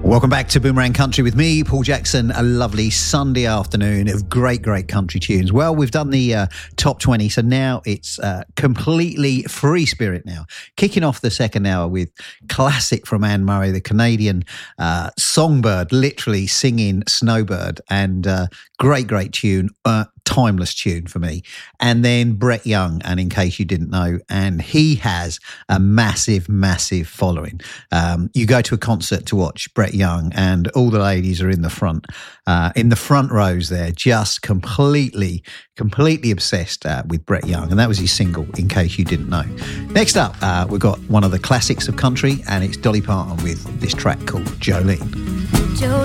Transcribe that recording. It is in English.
Welcome back to Boomerang Country with me, Paul Jackson. A lovely Sunday afternoon of great country tunes. Well, we've done the top 20, so now it's completely free spirit now. Kicking off the second hour with classic from Anne Murray, the Canadian songbird, literally singing Snowbird, and great tune. Timeless tune for me. And then Brett Young, and In Case You Didn't Know, and he has a massive following. You go to a concert to watch Brett Young and all the ladies are in the front rows there, just completely obsessed with Brett Young, and that was his single, In Case You Didn't Know. Next up, we've got one of the classics of country, and it's Dolly Parton with this track called Jolene.